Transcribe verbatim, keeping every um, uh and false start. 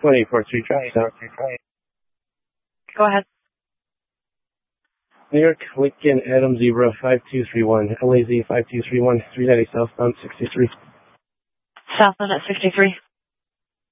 one eight four three, try south. Go ahead. New York, Lincoln, Adam Zebra, five two three one, L A Z five two three one, three ninety southbound sixty-three. Southbound at sixty-three.